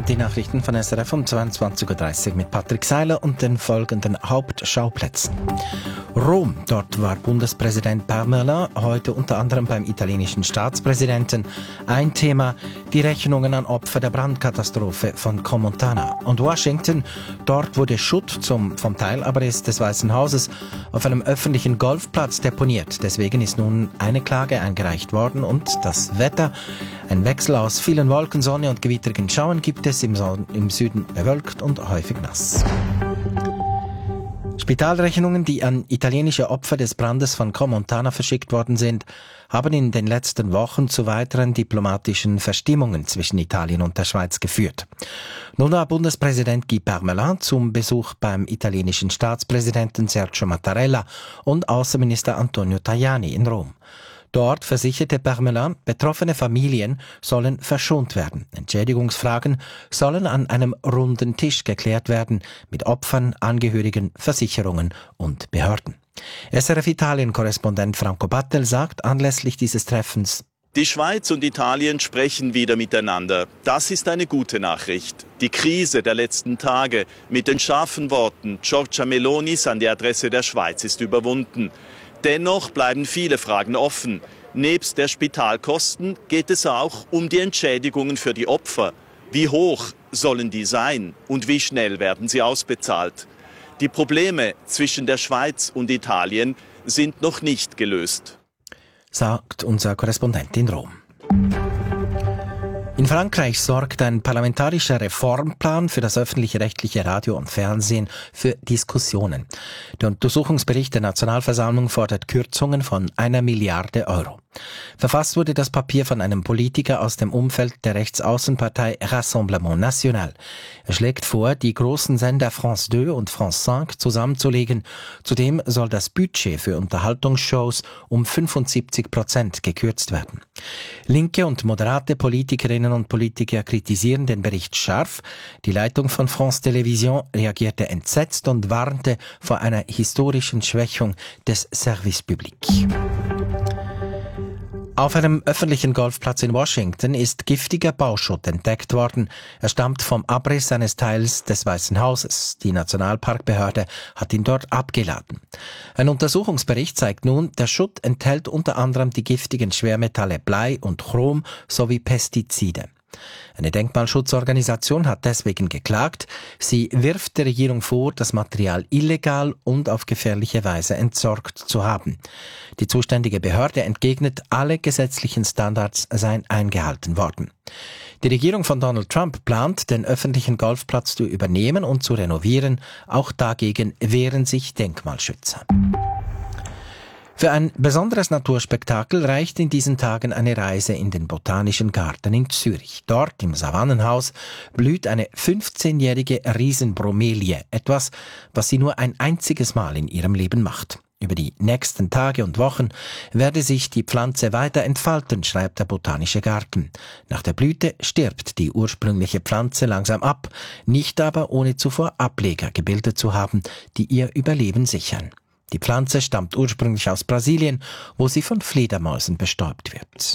die Nachrichten von SRF um 22.30 Uhr mit Patrick Seiler und den folgenden Hauptschauplätzen. Rom, dort war Bundespräsident Parmelin heute unter anderem beim italienischen Staatspräsidenten. Ein Thema, die Rechnungen an Opfer der Brandkatastrophe von Crans-Montana. Und Washington, dort wurde Schutt vom Teilabriss des Weißen Hauses auf einem öffentlichen Golfplatz deponiert. Deswegen ist nun eine Klage eingereicht worden. Und das Wetter, ein Wechsel aus vielen Wolken, Sonne und gewitterigen Schauern gibt es im Süden bewölkt und häufig nass. Spitalrechnungen, die an italienische Opfer des Brandes von Crans-Montana verschickt worden sind, haben in den letzten Wochen zu weiteren diplomatischen Verstimmungen zwischen Italien und der Schweiz geführt. Nun war Bundespräsident Guy Parmelin zum Besuch beim italienischen Staatspräsidenten Sergio Mattarella und Außenminister Antonio Tajani in Rom. Dort versicherte Parmelin, betroffene Familien sollen verschont werden. Entschädigungsfragen sollen an einem runden Tisch geklärt werden mit Opfern, Angehörigen, Versicherungen und Behörden. SRF Italien-Korrespondent Franco Battel sagt anlässlich dieses Treffens: Die Schweiz und Italien sprechen wieder miteinander. Das ist eine gute Nachricht. Die Krise der letzten Tage mit den scharfen Worten Giorgia Melonis an die Adresse der Schweiz ist überwunden. Dennoch bleiben viele Fragen offen. Nebst der Spitalkosten geht es auch um die Entschädigungen für die Opfer. Wie hoch sollen die sein und wie schnell werden sie ausbezahlt? Die Probleme zwischen der Schweiz und Italien sind noch nicht gelöst, sagt unser Korrespondent in Rom. In Frankreich sorgt ein parlamentarischer Reformplan für das öffentlich-rechtliche Radio und Fernsehen für Diskussionen. Der Untersuchungsbericht der Nationalversammlung fordert Kürzungen von 1 Milliarde Euro. Verfasst wurde das Papier von einem Politiker aus dem Umfeld der Rechtsaußenpartei Rassemblement National. Er schlägt vor, die großen Sender France 2 und France 5 zusammenzulegen. Zudem soll das Budget für Unterhaltungsshows um 75% gekürzt werden. Linke und moderate Politikerinnen und Politiker kritisieren den Bericht scharf. Die Leitung von France Télévisions reagierte entsetzt und warnte vor einer historischen Schwächung des Service Public. Auf einem öffentlichen Golfplatz in Washington ist giftiger Bauschutt entdeckt worden. Er stammt vom Abriss eines Teils des Weißen Hauses. Die Nationalparkbehörde hat ihn dort abgeladen. Ein Untersuchungsbericht zeigt nun, der Schutt enthält unter anderem die giftigen Schwermetalle Blei und Chrom sowie Pestizide. Eine Denkmalschutzorganisation hat deswegen geklagt. Sie wirft der Regierung vor, das Material illegal und auf gefährliche Weise entsorgt zu haben. Die zuständige Behörde entgegnet, alle gesetzlichen Standards seien eingehalten worden. Die Regierung von Donald Trump plant, den öffentlichen Golfplatz zu übernehmen und zu renovieren. Auch dagegen wehren sich Denkmalschützer. Für ein besonderes Naturspektakel reicht in diesen Tagen eine Reise in den Botanischen Garten in Zürich. Dort im Savannenhaus blüht eine 15-jährige Riesenbromelie, etwas, was sie nur ein einziges Mal in ihrem Leben macht. Über die nächsten Tage und Wochen werde sich die Pflanze weiter entfalten, schreibt der Botanische Garten. Nach der Blüte stirbt die ursprüngliche Pflanze langsam ab, nicht aber ohne zuvor Ableger gebildet zu haben, die ihr Überleben sichern. Die Pflanze stammt ursprünglich aus Brasilien, wo sie von Fledermäusen bestäubt wird.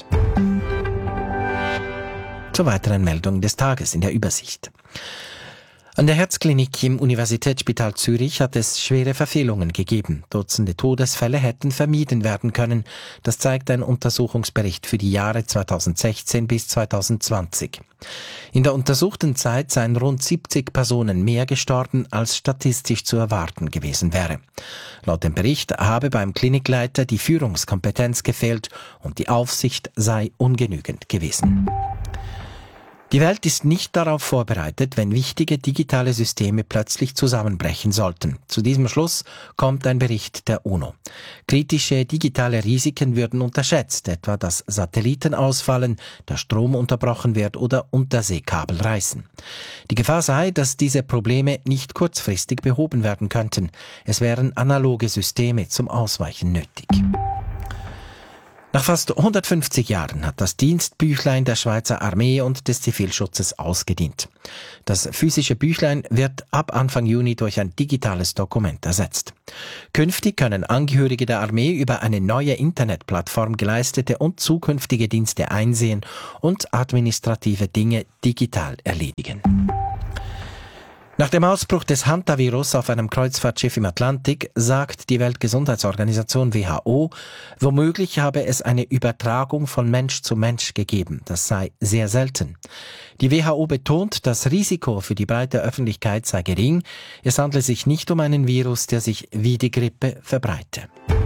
Zur weiteren Meldung des Tages in der Übersicht. An der Herzklinik im Universitätsspital Zürich hat es schwere Verfehlungen gegeben. Dutzende Todesfälle hätten vermieden werden können. Das zeigt ein Untersuchungsbericht für die Jahre 2016 bis 2020. In der untersuchten Zeit seien rund 70 Personen mehr gestorben, als statistisch zu erwarten gewesen wäre. Laut dem Bericht habe beim Klinikleiter die Führungskompetenz gefehlt und die Aufsicht sei ungenügend gewesen. Die Welt ist nicht darauf vorbereitet, wenn wichtige digitale Systeme plötzlich zusammenbrechen sollten. Zu diesem Schluss kommt ein Bericht der UNO. Kritische digitale Risiken würden unterschätzt, etwa dass Satelliten ausfallen, der Strom unterbrochen wird oder Unterseekabel reißen. Die Gefahr sei, dass diese Probleme nicht kurzfristig behoben werden könnten. Es wären analoge Systeme zum Ausweichen nötig. Nach fast 150 Jahren hat das Dienstbüchlein der Schweizer Armee und des Zivilschutzes ausgedient. Das physische Büchlein wird ab Anfang Juni durch ein digitales Dokument ersetzt. Künftig können Angehörige der Armee über eine neue Internetplattform geleistete und zukünftige Dienste einsehen und administrative Dinge digital erledigen. Nach dem Ausbruch des Hantavirus auf einem Kreuzfahrtschiff im Atlantik sagt die Weltgesundheitsorganisation WHO, womöglich habe es eine Übertragung von Mensch zu Mensch gegeben. Das sei sehr selten. Die WHO betont, das Risiko für die breite Öffentlichkeit sei gering. Es handle sich nicht um einen Virus, der sich wie die Grippe verbreite.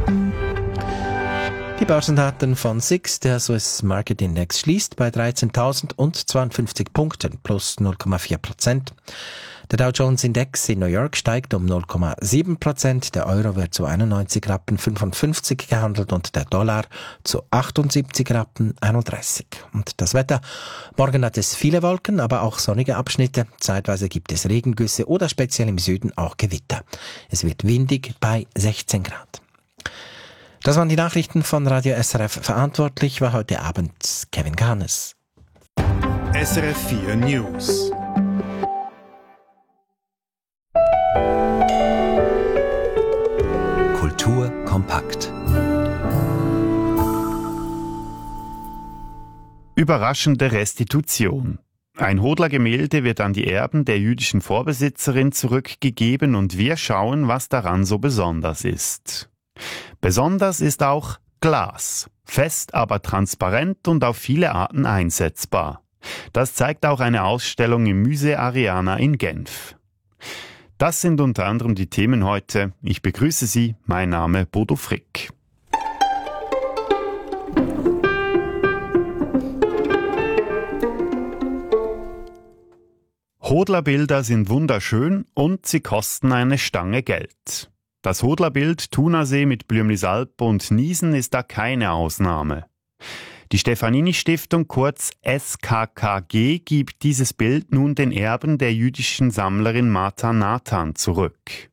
Die Börsendaten von SIX, der Swiss Market Index, schließt bei 13.052 Punkten plus 0,4%. Der Dow Jones Index in New York steigt um 0,7%, der Euro wird zu 91,55 Rappen gehandelt und der Dollar zu 78,31 Rappen. Und das Wetter? Morgen hat es viele Wolken, aber auch sonnige Abschnitte. Zeitweise gibt es Regengüsse oder speziell im Süden auch Gewitter. Es wird windig bei 16 Grad. Das waren die Nachrichten von Radio SRF. Verantwortlich war heute Abend Kevin Garnes. SRF 4 News. Kultur kompakt. Überraschende Restitution. Ein Hodler-Gemälde wird an die Erben der jüdischen Vorbesitzerin zurückgegeben und wir schauen, was daran so besonders ist. Besonders ist auch Glas. Fest, aber transparent und auf viele Arten einsetzbar. Das zeigt auch eine Ausstellung im Musée Ariana in Genf. Das sind unter anderem die Themen heute. Ich begrüße Sie, mein Name Bodo Frick. Hodler-Bilder sind wunderschön und sie kosten eine Stange Geld. Das Hodler-Bild Thunersee mit Blümlisalp und Niesen ist da keine Ausnahme. Die Stefanini-Stiftung, kurz SKKG, gibt dieses Bild nun den Erben der jüdischen Sammlerin Martha Nathan zurück.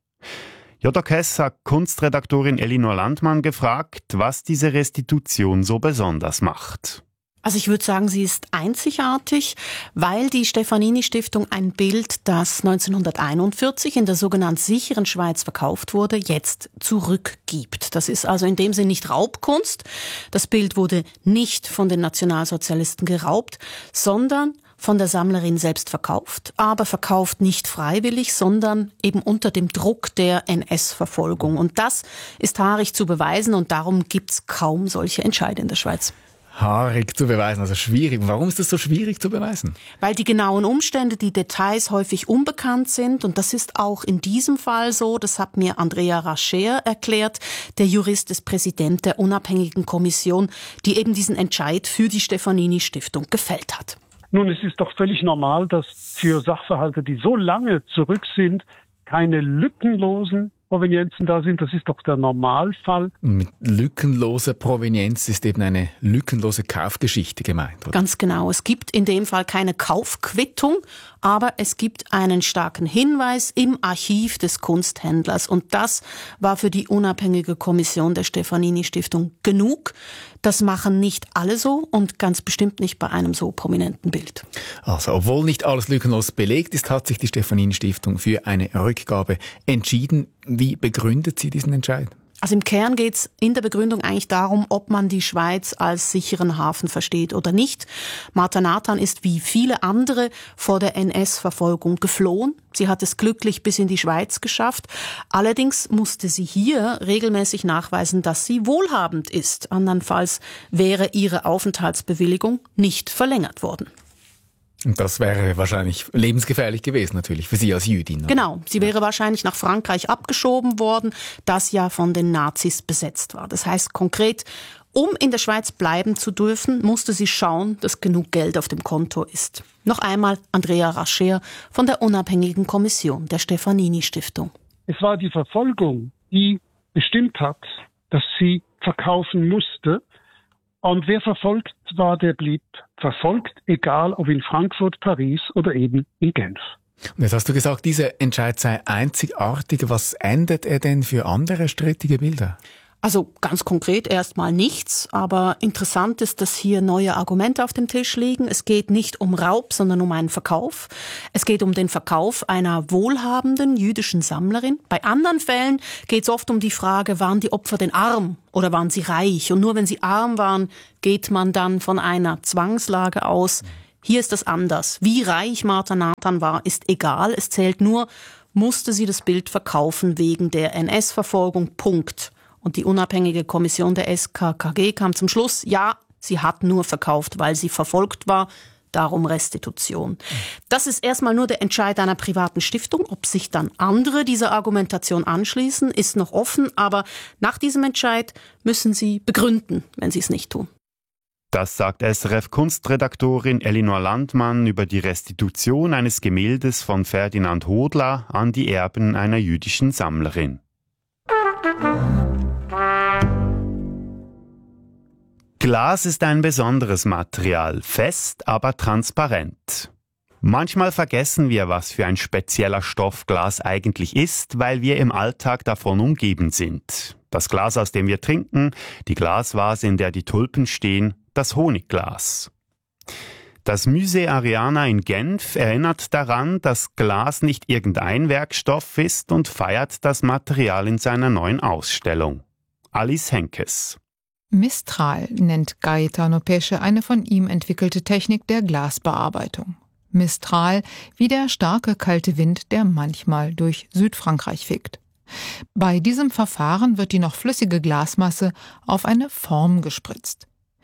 JKS hat Kunstredaktorin Elinor Landmann gefragt, was diese Restitution so besonders macht. Also ich würde sagen, sie ist einzigartig, weil die Stefanini-Stiftung ein Bild, das 1941 in der sogenannten sicheren Schweiz verkauft wurde, jetzt zurückgibt. Das ist also in dem Sinne nicht Raubkunst. Das Bild wurde nicht von den Nationalsozialisten geraubt, sondern von der Sammlerin selbst verkauft, aber verkauft nicht freiwillig, sondern eben unter dem Druck der NS-Verfolgung. Und das ist haarig zu beweisen und darum gibt's kaum solche Entscheide in der Schweiz. Haarig zu beweisen, also schwierig. Warum ist das so schwierig zu beweisen? Weil die genauen Umstände, die Details häufig unbekannt sind und das ist auch in diesem Fall so, das hat mir Andrea Rascher erklärt, der Jurist des Präsidenten der unabhängigen Kommission, die eben diesen Entscheid für die Stefanini-Stiftung gefällt hat. Nun, es ist doch völlig normal, dass für Sachverhalte, die so lange zurück sind, keine lückenlosen Provenienzen da sind. Das ist doch der Normalfall. Mit lückenloser Provenienz ist eben eine lückenlose Kaufgeschichte gemeint, oder? Ganz genau. Es gibt in dem Fall keine Kaufquittung, aber es gibt einen starken Hinweis im Archiv des Kunsthändlers. Und das war für die unabhängige Kommission der Stefanini-Stiftung genug. Das machen nicht alle so und ganz bestimmt nicht bei einem so prominenten Bild. Also, obwohl nicht alles lückenlos belegt ist, hat sich die Stefanini-Stiftung für eine Rückgabe entschieden. Wie begründet sie diesen Entscheid? Also im Kern geht's in der Begründung eigentlich darum, ob man die Schweiz als sicheren Hafen versteht oder nicht. Martha Nathan ist wie viele andere vor der NS-Verfolgung geflohen. Sie hat es glücklich bis in die Schweiz geschafft. Allerdings musste sie hier regelmäßig nachweisen, dass sie wohlhabend ist. Andernfalls wäre ihre Aufenthaltsbewilligung nicht verlängert worden. Und das wäre wahrscheinlich lebensgefährlich gewesen, natürlich, für Sie als Jüdin. Oder? Genau, sie wäre wahrscheinlich nach Frankreich abgeschoben worden, das ja von den Nazis besetzt war. Das heißt konkret, um in der Schweiz bleiben zu dürfen, musste sie schauen, dass genug Geld auf dem Konto ist. Noch einmal Andrea Rascher von der unabhängigen Kommission der Stefanini-Stiftung. Es war die Verfolgung, die bestimmt hat, dass sie verkaufen musste. Und wer verfolgt war, der blieb verfolgt, egal ob in Frankfurt, Paris oder eben in Genf. Und jetzt hast du gesagt, dieser Entscheid sei einzigartig. Was ändert er denn für andere strittige Bilder? Also ganz konkret erstmal nichts, aber interessant ist, dass hier neue Argumente auf dem Tisch liegen. Es geht nicht um Raub, sondern um einen Verkauf. Es geht um den Verkauf einer wohlhabenden jüdischen Sammlerin. Bei anderen Fällen geht es oft um die Frage, waren die Opfer denn arm oder waren sie reich? Und nur wenn sie arm waren, geht man dann von einer Zwangslage aus. Hier ist das anders. Wie reich Martha Nathan war, ist egal. Es zählt nur, musste sie das Bild verkaufen wegen der NS-Verfolgung, Punkt. Und die unabhängige Kommission der SKKG kam zum Schluss, ja, sie hat nur verkauft, weil sie verfolgt war, darum Restitution. Das ist erstmal nur der Entscheid einer privaten Stiftung. Ob sich dann andere dieser Argumentation anschließen, ist noch offen, aber nach diesem Entscheid müssen sie begründen, wenn sie es nicht tun. Das sagt SRF-Kunstredaktorin Elinor Landmann über die Restitution eines Gemäldes von Ferdinand Hodler an die Erben einer jüdischen Sammlerin. Glas ist ein besonderes Material, fest, aber transparent. Manchmal vergessen wir, was für ein spezieller Stoff Glas eigentlich ist, weil wir im Alltag davon umgeben sind. Das Glas, aus dem wir trinken, die Glasvase, in der die Tulpen stehen, das Honigglas. Das Musée Ariana in Genf erinnert daran, dass Glas nicht irgendein Werkstoff ist und feiert das Material in seiner neuen Ausstellung. Alice Henkes. Mistral nennt Gaetano Pesce eine von ihm entwickelte Technik der Glasbearbeitung. Mistral wie der starke kalte Wind, der manchmal durch Südfrankreich fegt. Bei diesem Verfahren wird die noch flüssige Glasmasse auf eine Form gespritzt.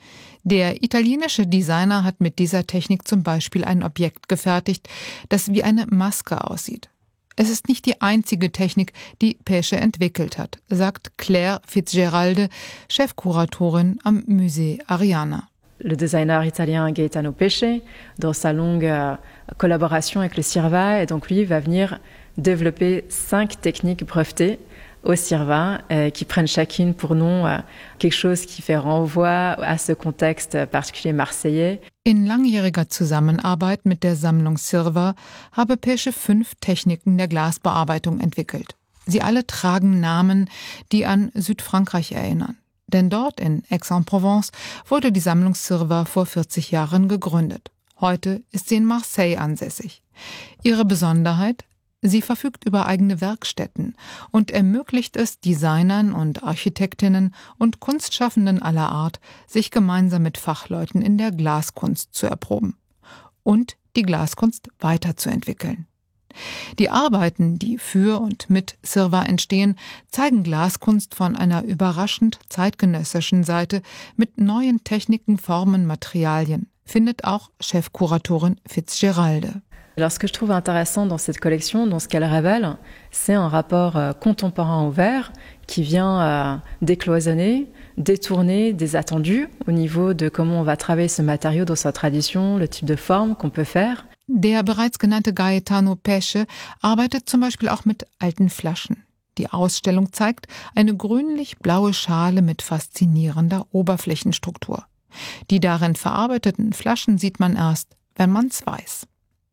Der italienische Designer hat mit dieser Technik zum Beispiel ein Objekt gefertigt, das wie eine Maske aussieht. Es ist nicht die einzige Technik, die Pesce entwickelt hat, sagt Claire Fitzgeralde, Chefkuratorin am Musée Ariana. Le designer italien Gaetano Pesce, dans sa longue collaboration avec le Cirva, et donc lui va venir développer 5 techniques brevetées au Cirva, qui prennent chacune pour nom quelque chose qui fait renvoi à ce contexte particulier marseillais. In langjähriger Zusammenarbeit mit der Sammlung Cirva habe Pesce 5 Techniken der Glasbearbeitung entwickelt. Sie alle tragen Namen, die an Südfrankreich erinnern. Denn dort in Aix-en-Provence wurde die Sammlung Cirva vor 40 Jahren gegründet. Heute ist sie in Marseille ansässig. Ihre Besonderheit? Sie verfügt über eigene Werkstätten und ermöglicht es Designern und Architektinnen und Kunstschaffenden aller Art, sich gemeinsam mit Fachleuten in der Glaskunst zu erproben und die Glaskunst weiterzuentwickeln. Die Arbeiten, die für und mit Cirva entstehen, zeigen Glaskunst von einer überraschend zeitgenössischen Seite mit neuen Techniken, Formen, Materialien, findet auch Chefkuratorin Fitzgeralde. Alors ce que je trouve intéressant dans cette collection, dans ce qu'elle révèle, c'est un rapport contemporain au verre qui vient décloisonner, détourner des attendus au niveau de comment on va travailler ce matériau dans sa tradition, le type de forme qu'on peut faire. Der bereits genannte Gaetano Pesce arbeitet zum Beispiel auch mit alten Flaschen. Die Ausstellung zeigt eine grünlich-blaue Schale mit faszinierender Oberflächenstruktur. Die darin verarbeiteten Flaschen sieht man erst, wenn man's weiß.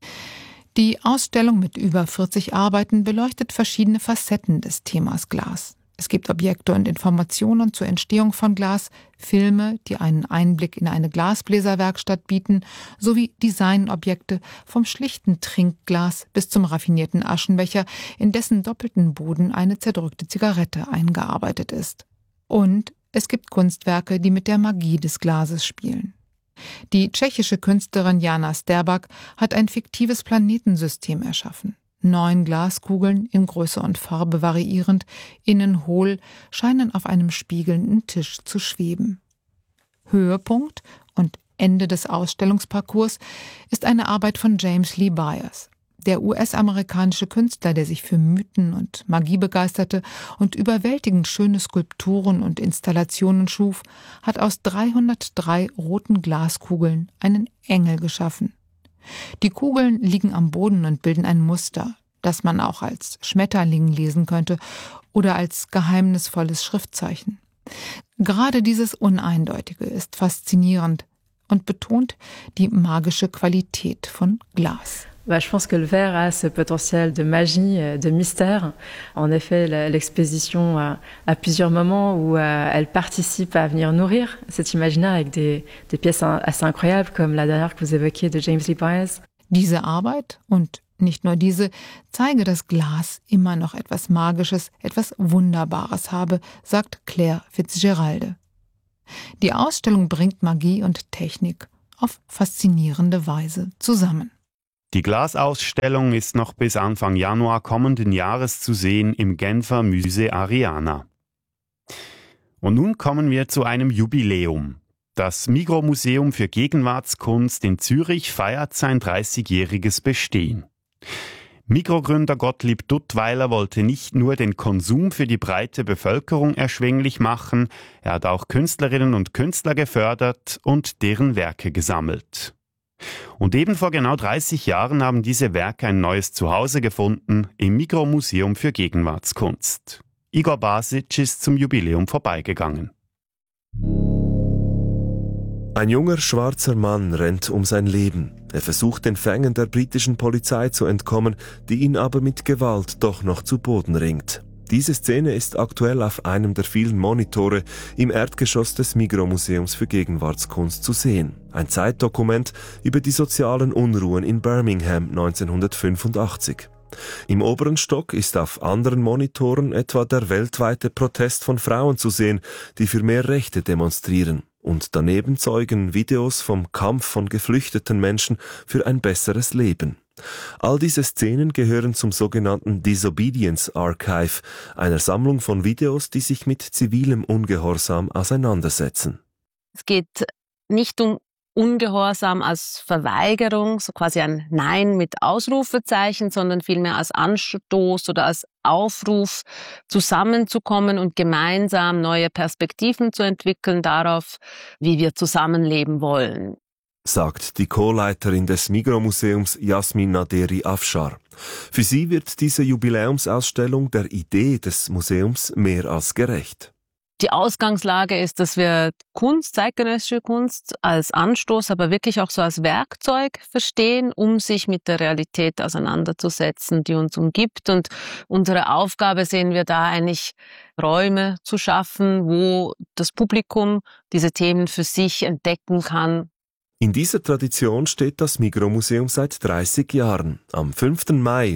Die Ausstellung mit über 40 Arbeiten beleuchtet verschiedene Facetten des Themas Glas. Es gibt Objekte und Informationen zur Entstehung von Glas, Filme, die einen Einblick in eine Glasbläserwerkstatt bieten, sowie Designobjekte vom schlichten Trinkglas bis zum raffinierten Aschenbecher, in dessen doppelten Boden eine zerdrückte Zigarette eingearbeitet ist. Und es gibt Kunstwerke, die mit der Magie des Glases spielen. Die tschechische Künstlerin Jana Sterbak hat ein fiktives Planetensystem erschaffen. 9 Glaskugeln, in Größe und Farbe variierend, innen hohl, scheinen auf einem spiegelnden Tisch zu schweben. Höhepunkt und Ende des Ausstellungsparcours ist eine Arbeit von James Lee Byers. Der US-amerikanische Künstler, der sich für Mythen und Magie begeisterte und überwältigend schöne Skulpturen und Installationen schuf, hat aus 303 roten Glaskugeln einen Engel geschaffen. Die Kugeln liegen am Boden und bilden ein Muster, das man auch als Schmetterling lesen könnte oder als geheimnisvolles Schriftzeichen. Gerade dieses Uneindeutige ist faszinierend und betont die magische Qualität von Glas. Je pense que le verre a ce potentiel de magie, de mystère. En effet, l'exposition a plusieurs moments où elle participe à venir nourrir cet imaginaire avec des pièces assez incroyables, comme la dernière que vous évoquiez de James Lee Byers. Diese Arbeit und nicht nur diese zeige, dass Glas immer noch etwas Magisches, etwas Wunderbares habe, sagt Claire Fitzgeralde. Die Ausstellung bringt Magie und Technik auf faszinierende Weise zusammen. Die Glasausstellung ist noch bis Anfang Januar kommenden Jahres zu sehen im Genfer Musée Ariana. Und nun kommen wir zu einem Jubiläum. Das Migros-Museum für Gegenwartskunst in Zürich feiert sein 30-jähriges Bestehen. Migros-Gründer Gottlieb Duttweiler wollte nicht nur den Konsum für die breite Bevölkerung erschwinglich machen, er hat auch Künstlerinnen und Künstler gefördert und deren Werke gesammelt. Und eben vor genau 30 Jahren haben diese Werke ein neues Zuhause gefunden im Migros-Museum für Gegenwartskunst. Igor Basic ist zum Jubiläum vorbeigegangen. Ein junger schwarzer Mann rennt um sein Leben. Er versucht den Fängen der britischen Polizei zu entkommen, die ihn aber mit Gewalt doch noch zu Boden ringt. Diese Szene ist aktuell auf einem der vielen Monitore im Erdgeschoss des Migros-Museums für Gegenwartskunst zu sehen. Ein Zeitdokument über die sozialen Unruhen in Birmingham 1985. Im oberen Stock ist auf anderen Monitoren etwa der weltweite Protest von Frauen zu sehen, die für mehr Rechte demonstrieren. Und daneben zeugen Videos vom Kampf von geflüchteten Menschen für ein besseres Leben. All diese Szenen gehören zum sogenannten Disobedience Archive, einer Sammlung von Videos, die sich mit zivilem Ungehorsam auseinandersetzen. Es geht nicht um Ungehorsam als Verweigerung, so quasi ein Nein mit Ausrufezeichen, sondern vielmehr als Anstoß oder als Aufruf, zusammenzukommen und gemeinsam neue Perspektiven zu entwickeln darauf, wie wir zusammenleben wollen. Sagt die Co-Leiterin des Migros-Museums Yasmin Naderi Afshar. Für sie wird diese Jubiläumsausstellung der Idee des Museums mehr als gerecht. Die Ausgangslage ist, dass wir Kunst, zeitgenössische Kunst als Anstoß, aber wirklich auch so als Werkzeug verstehen, um sich mit der Realität auseinanderzusetzen, die uns umgibt. Und unsere Aufgabe sehen wir da eigentlich, Räume zu schaffen, wo das Publikum diese Themen für sich entdecken kann. In dieser Tradition steht das Migros-Museum seit 30 Jahren. Am 5. Mai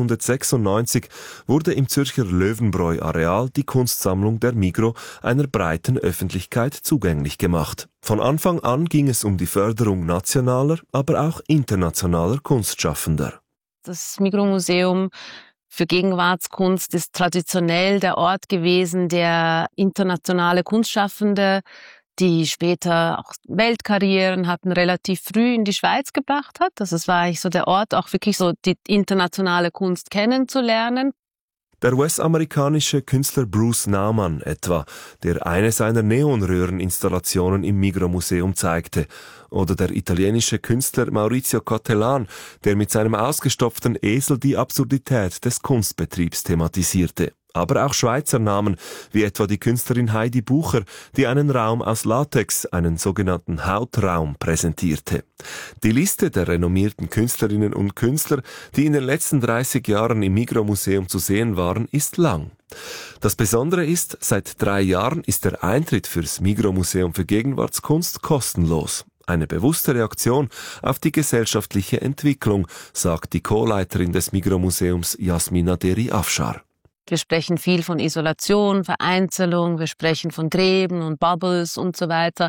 1996 wurde im Zürcher Löwenbräu-Areal die Kunstsammlung der Migros einer breiten Öffentlichkeit zugänglich gemacht. Von Anfang an ging es um die Förderung nationaler, aber auch internationaler Kunstschaffender. Das Migros-Museum für Gegenwartskunst ist traditionell der Ort gewesen, der internationale Kunstschaffende, die später auch Weltkarrieren hatten, relativ früh in die Schweiz gebracht hat. Also es war eigentlich so der Ort, auch wirklich so die internationale Kunst kennenzulernen. Der US-amerikanische Künstler Bruce Nauman etwa, der eine seiner Neonröhreninstallationen im Migros-Museum zeigte. Oder der italienische Künstler Maurizio Cattelan, der mit seinem ausgestopften Esel die Absurdität des Kunstbetriebs thematisierte. Aber auch Schweizer Namen, wie etwa die Künstlerin Heidi Bucher, die einen Raum aus Latex, einen sogenannten Hautraum, präsentierte. Die Liste der renommierten Künstlerinnen und Künstler, die in den letzten 30 Jahren im Migros-Museum zu sehen waren, ist lang. Das Besondere ist, seit 3 Jahren ist der Eintritt fürs Migros-Museum für Gegenwartskunst kostenlos. Eine bewusste Reaktion auf die gesellschaftliche Entwicklung, sagt die Co-Leiterin des Migros-Museums Yasmin Naderi Afshar. Wir sprechen viel von Isolation, Vereinzelung, wir sprechen von Gräben und Bubbles und so weiter.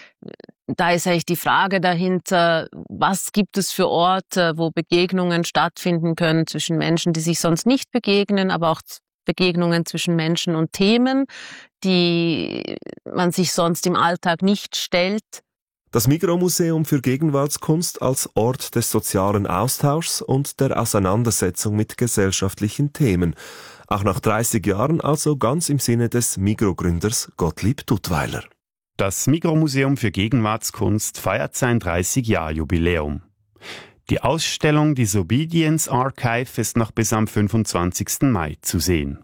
Da ist eigentlich die Frage dahinter, was gibt es für Orte, wo Begegnungen stattfinden können zwischen Menschen, die sich sonst nicht begegnen, aber auch Begegnungen zwischen Menschen und Themen, die man sich sonst im Alltag nicht stellt. Das Migros-Museum für Gegenwartskunst als Ort des sozialen Austauschs und der Auseinandersetzung mit gesellschaftlichen Themen. Auch nach 30 Jahren also ganz im Sinne des Migros-Gründers Gottlieb Duttweiler. Das Migros-Museum für Gegenwartskunst feiert sein 30-Jahr-Jubiläum. Die Ausstellung Disobedience Archive ist noch bis am 25. Mai zu sehen.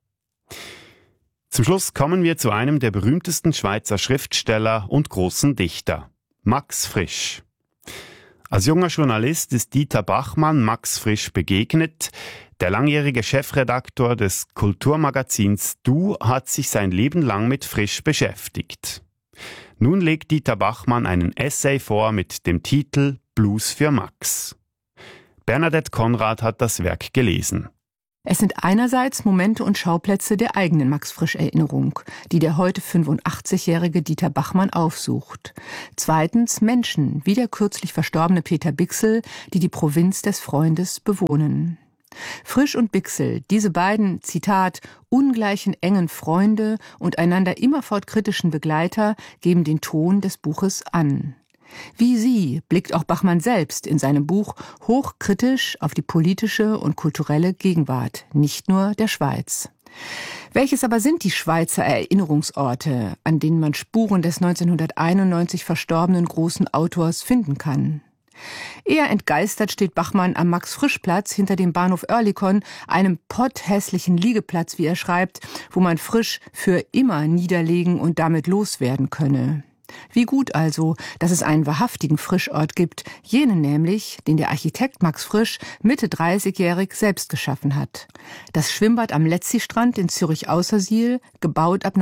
Zum Schluss kommen wir zu einem der berühmtesten Schweizer Schriftsteller und großen Dichter, Max Frisch. Als junger Journalist ist Dieter Bachmann Max Frisch begegnet. Der langjährige Chefredaktor des Kulturmagazins Du hat sich sein Leben lang mit Frisch beschäftigt. Nun legt Dieter Bachmann einen Essay vor mit dem Titel Blues für Max. Bernadette Konrad hat das Werk gelesen. Es sind einerseits Momente und Schauplätze der eigenen Max-Frisch-Erinnerung, die der heute 85-jährige Dieter Bachmann aufsucht. Zweitens Menschen, wie der kürzlich verstorbene Peter Bichsel, die die Provinz des Freundes bewohnen. Frisch und Bichsel, diese beiden, Zitat, ungleichen engen Freunde und einander immerfort kritischen Begleiter, geben den Ton des Buches an. Wie sie blickt auch Bachmann selbst in seinem Buch hochkritisch auf die politische und kulturelle Gegenwart, nicht nur der Schweiz. Welches aber sind die Schweizer Erinnerungsorte, an denen man Spuren des 1991 verstorbenen großen Autors finden kann? Eher entgeistert steht Bachmann am Max-Frisch-Platz hinter dem Bahnhof Oerlikon, einem potthässlichen Liegeplatz, wie er schreibt, wo man Frisch für immer niederlegen und damit loswerden könne. Wie gut also, dass es einen wahrhaftigen Frischort gibt, jenen nämlich, den der Architekt Max Frisch Mitte 30-jährig selbst geschaffen hat. Das Schwimmbad am Letzistrand in Zürich-Aussersiel, gebaut ab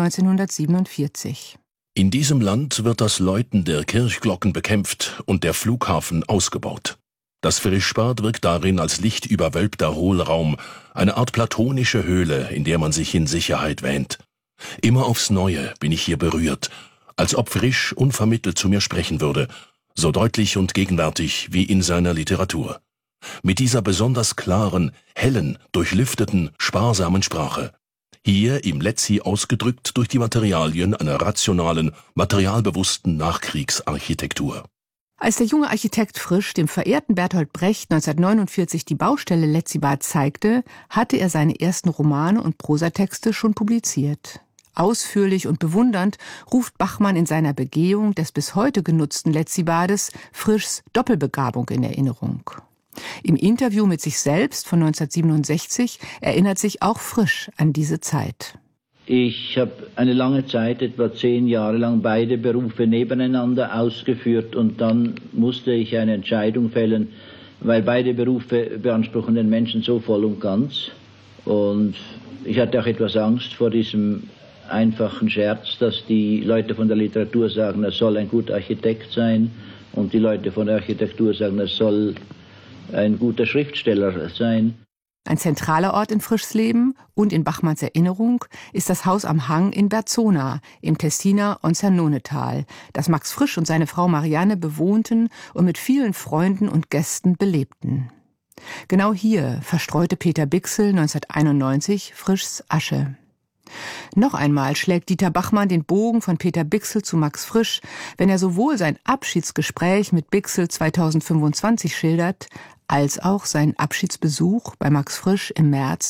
1947. In diesem Land wird das Läuten der Kirchglocken bekämpft und der Flughafen ausgebaut. Das Frischbad wirkt darin als lichtüberwölbter Hohlraum, eine Art platonische Höhle, in der man sich in Sicherheit wähnt. Immer aufs Neue bin ich hier berührt, als ob Frisch unvermittelt zu mir sprechen würde, so deutlich und gegenwärtig wie in seiner Literatur. Mit dieser besonders klaren, hellen, durchlüfteten, sparsamen Sprache. Hier im Letzi ausgedrückt durch die Materialien einer rationalen, materialbewussten Nachkriegsarchitektur. Als der junge Architekt Frisch dem verehrten Bertolt Brecht 1949 die Baustelle Letzibad zeigte, hatte er seine ersten Romane und Prosatexte schon publiziert. Ausführlich und bewundernd ruft Bachmann in seiner Begehung des bis heute genutzten Letzibades Frischs Doppelbegabung in Erinnerung. Im Interview mit sich selbst von 1967 erinnert sich auch Frisch an diese Zeit. Ich habe eine lange Zeit, etwa 10 Jahre lang, beide Berufe nebeneinander ausgeführt und dann musste ich eine Entscheidung fällen, weil beide Berufe beanspruchen den Menschen so voll und ganz. Und ich hatte auch etwas Angst vor diesem einfachen Scherz, dass die Leute von der Literatur sagen, er soll ein guter Architekt sein und die Leute von der Architektur sagen, er soll ein guter Schriftsteller sein. Ein zentraler Ort in Frischs Leben und in Bachmanns Erinnerung ist das Haus am Hang in Berzona im Tessiner Onzernonetal, das Max Frisch und seine Frau Marianne bewohnten und mit vielen Freunden und Gästen belebten. Genau hier verstreute Peter Bichsel 1991 Frischs Asche. Noch einmal schlägt Dieter Bachmann den Bogen von Peter Bichsel zu Max Frisch, wenn er sowohl sein Abschiedsgespräch mit Bichsel 2025 schildert, als auch seinen Abschiedsbesuch bei Max Frisch im März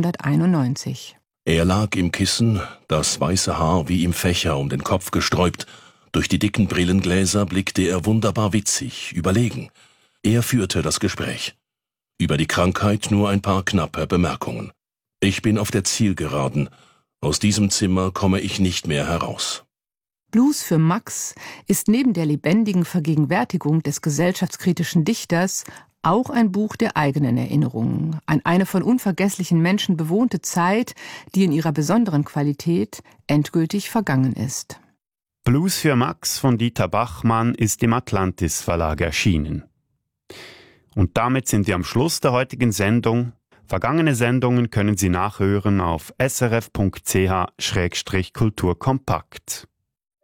1991. Er lag im Kissen, das weiße Haar wie im Fächer um den Kopf gesträubt. Durch die dicken Brillengläser blickte er wunderbar witzig, überlegen. Er führte das Gespräch. Über die Krankheit nur ein paar knappe Bemerkungen. Ich bin auf der Zielgeraden. Aus diesem Zimmer komme ich nicht mehr heraus. Blues für Max ist neben der lebendigen Vergegenwärtigung des gesellschaftskritischen Dichters auch ein Buch der eigenen Erinnerungen an eine von unvergesslichen Menschen bewohnte Zeit, die in ihrer besonderen Qualität endgültig vergangen ist. Blues für Max von Dieter Bachmann ist im Atlantis Verlag erschienen. Und damit sind wir am Schluss der heutigen Sendung. Vergangene Sendungen können Sie nachhören auf srf.ch/kulturkompakt.